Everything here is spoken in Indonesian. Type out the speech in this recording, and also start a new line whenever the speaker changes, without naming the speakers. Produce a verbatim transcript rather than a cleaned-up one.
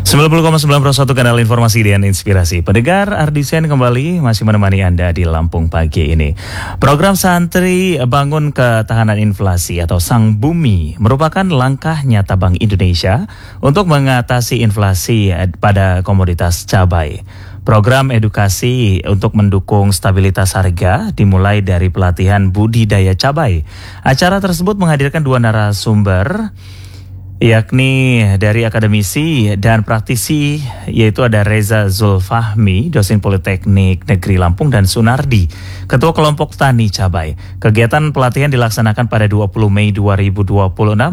sembilan puluh koma sembilan satu kanal informasi dan inspirasi. Pendengar, Ardisen kembali masih menemani Anda di Lampung pagi ini. Program Santri Bangun Ketahanan Inflasi atau Sang Bumi merupakan langkah nyata Bank Indonesia untuk mengatasi inflasi pada komoditas cabai. Program edukasi untuk mendukung stabilitas harga dimulai dari pelatihan budidaya cabai. Acara tersebut menghadirkan dua narasumber, yakni dari akademisi dan praktisi, yaitu ada Reza Zulfahmi, dosen Politeknik Negeri Lampung, dan Sunardi, Ketua Kelompok Tani Cabai. Kegiatan pelatihan dilaksanakan pada dua puluh Mei dua ribu dua puluh enam